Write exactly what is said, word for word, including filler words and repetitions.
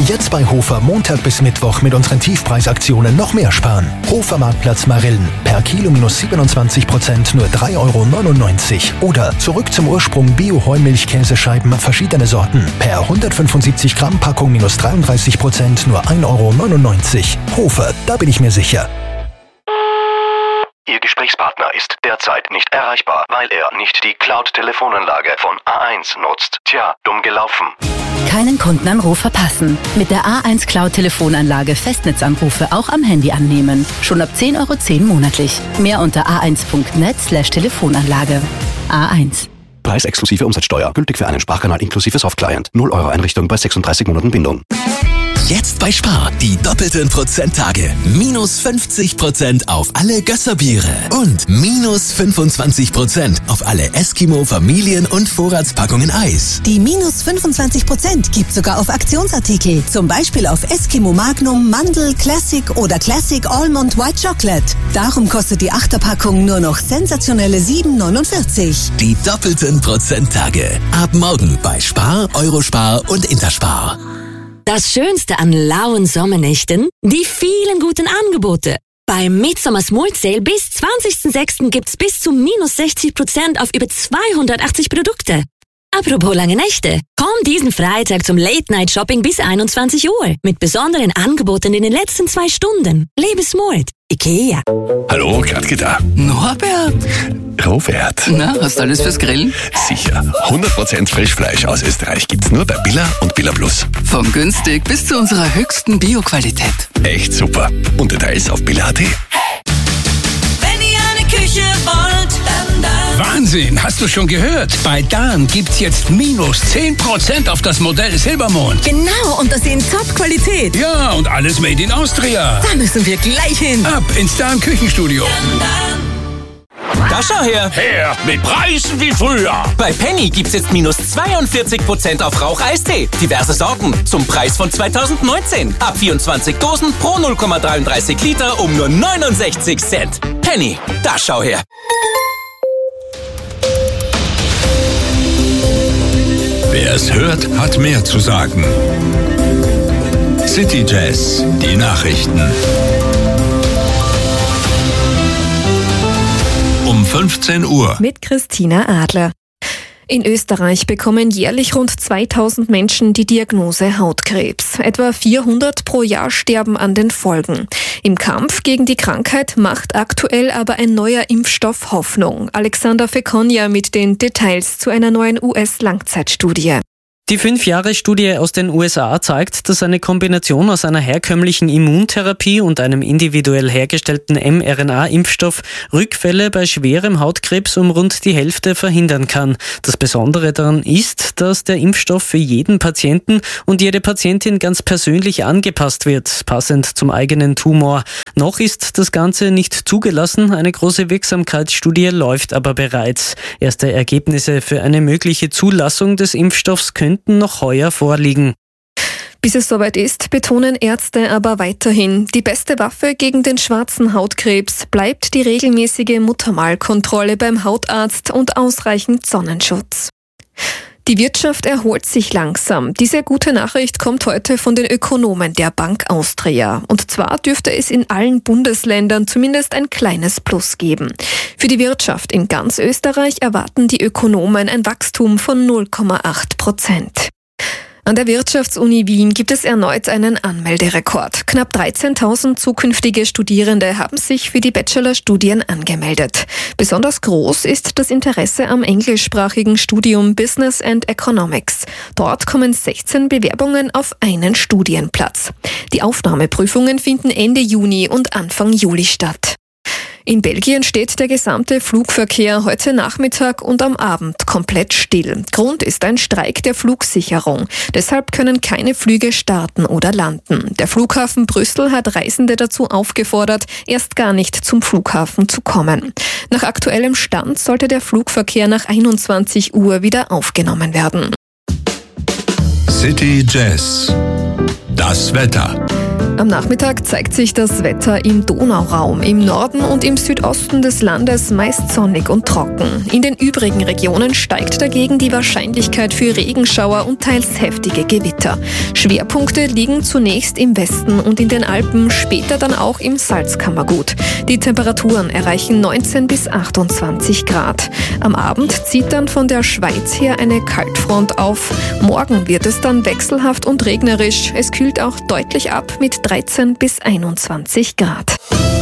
Jetzt bei Hofer Montag bis Mittwoch mit unseren Tiefpreisaktionen noch mehr sparen. Hofer Marktplatz Marillen. Per Kilo minus siebenundzwanzig Prozent nur drei Euro neunundneunzig. Oder zurück zum Ursprung Bio-Heumilch-Käsescheiben verschiedene Sorten. Per hundertfünfundsiebzig Gramm Packung minus dreiunddreißig Prozent nur ein Euro neunundneunzig. Hofer, da bin ich mir sicher. Ihr Gesprächspartner ist derzeit nicht erreichbar, weil er nicht die Cloud-Telefonanlage von A eins nutzt. Tja, dumm gelaufen. Keinen Kundenanruf verpassen. Mit der A eins Cloud-Telefonanlage Festnetzanrufe auch am Handy annehmen. Schon ab zehn Euro zehn monatlich. Mehr unter a eins punkt net slash Telefonanlage. A eins. Preis exklusive Umsatzsteuer. Gültig für einen Sprachkanal inklusive Softclient. null Euro Einrichtung bei sechsunddreißig Monaten Bindung. Jetzt bei Spar. Die doppelten Prozenttage. Minus fünfzig Prozent auf alle Gösserbiere. Und minus fünfundzwanzig Prozent auf alle Eskimo Familien- und Vorratspackungen Eis. Die minus fünfundzwanzig Prozent gibt sogar auf Aktionsartikel. Zum Beispiel auf Eskimo Magnum, Mandel, Classic oder Classic Almond White Chocolate. Darum kostet die Achterpackung nur noch sensationelle sieben neunundvierzig. Die doppelten Prozenttage. Ab morgen bei Spar, Eurospar und Interspar. Das Schönste an lauen Sommernächten? Die vielen guten Angebote. Beim Midsummer Small Sale bis zwanzigsten sechsten gibt's bis zu minus sechzig Prozent auf über zweihundertachtzig Produkte. Apropos lange Nächte. Komm diesen Freitag zum Late-Night-Shopping bis einundzwanzig Uhr mit besonderen Angeboten in den letzten zwei Stunden. Lebe smart. IKEA. Hallo, Katke da. Norbert. Robert. Na, hast du alles fürs Grillen? Sicher. hundert Prozent Frischfleisch aus Österreich gibt's nur bei Billa und Billa Plus. Von günstig bis zu unserer höchsten Bio-Qualität. Echt super. Und Details auf billa punkt at. Wenn ihr eine Küche wollt, dann da. Wahnsinn, hast du schon gehört? Bei Dan gibt's jetzt minus zehn Prozent auf das Modell Silbermond. Genau, und das in Top-Qualität. Ja, und alles made in Austria. Da müssen wir gleich hin. Ab ins Dan Küchenstudio. Da schau her! Her, mit Preisen wie früher! Bei Penny gibt's jetzt minus zweiundvierzig Prozent auf Rauch-Eistee. Diverse Sorten zum Preis von zweitausendneunzehn. Ab vierundzwanzig Dosen pro null Komma dreiunddreißig Liter um nur neunundsechzig Cent. Penny, da schau her! Wer es hört, hat mehr zu sagen. City Jazz, die Nachrichten. Um fünfzehn Uhr. Mit Christina Adler. In Österreich bekommen jährlich rund zweitausend Menschen die Diagnose Hautkrebs. Etwa vierhundert pro Jahr sterben an den Folgen. Im Kampf gegen die Krankheit macht aktuell aber ein neuer Impfstoff Hoffnung. Alexander Fekonja mit den Details zu einer neuen U S-Langzeitstudie. Die Fünf-Jahre-Studie aus den U S A zeigt, dass eine Kombination aus einer herkömmlichen Immuntherapie und einem individuell hergestellten mRNA-Impfstoff Rückfälle bei schwerem Hautkrebs um rund die Hälfte verhindern kann. Das Besondere daran ist, dass der Impfstoff für jeden Patienten und jede Patientin ganz persönlich angepasst wird, passend zum eigenen Tumor. Noch ist das Ganze nicht zugelassen, eine große Wirksamkeitsstudie läuft aber bereits. Erste Ergebnisse für eine mögliche Zulassung des Impfstoffs könnten noch heuer vorliegen. Bis es soweit ist, betonen Ärzte aber weiterhin, die beste Waffe gegen den schwarzen Hautkrebs bleibt die regelmäßige Muttermalkontrolle beim Hautarzt und ausreichend Sonnenschutz. Die Wirtschaft erholt sich langsam. Diese gute Nachricht kommt heute von den Ökonomen der Bank Austria. Und zwar dürfte es in allen Bundesländern zumindest ein kleines Plus geben. Für die Wirtschaft in ganz Österreich erwarten die Ökonomen ein Wachstum von null Komma acht Prozent. An der Wirtschaftsuni Wien gibt es erneut einen Anmelderekord. Knapp dreizehntausend zukünftige Studierende haben sich für die Bachelorstudien angemeldet. Besonders groß ist das Interesse am englischsprachigen Studium Business and Economics. Dort kommen sechzehn Bewerbungen auf einen Studienplatz. Die Aufnahmeprüfungen finden Ende Juni und Anfang Juli statt. In Belgien steht der gesamte Flugverkehr heute Nachmittag und am Abend komplett still. Grund ist ein Streik der Flugsicherung. Deshalb können keine Flüge starten oder landen. Der Flughafen Brüssel hat Reisende dazu aufgefordert, erst gar nicht zum Flughafen zu kommen. Nach aktuellem Stand sollte der Flugverkehr nach einundzwanzig Uhr wieder aufgenommen werden. City Jazz. Das Wetter. Am Nachmittag zeigt sich das Wetter im Donauraum. Im Norden und im Südosten des Landes meist sonnig und trocken. In den übrigen Regionen steigt dagegen die Wahrscheinlichkeit für Regenschauer und teils heftige Gewitter. Schwerpunkte liegen zunächst im Westen und in den Alpen, später dann auch im Salzkammergut. Die Temperaturen erreichen neunzehn bis achtundzwanzig Grad. Am Abend zieht dann von der Schweiz her eine Kaltfront auf. Morgen wird es dann wechselhaft und regnerisch. Es kühlt auch deutlich ab mit dreizehn bis einundzwanzig Grad.